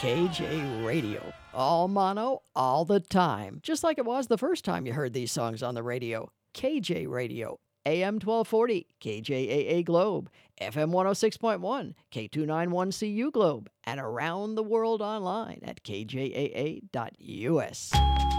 KJ Radio. All mono, all the time. Just like it was the first time you heard these songs on the radio. KJ Radio. AM 1240, KJAA Globe. FM 106.1, K291CU Globe. And around the world online at kjaa.us.